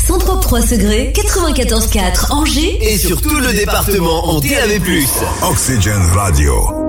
133 Segré, 94.4 Angers et sur tout le département en DAB+. Oxygen Radio.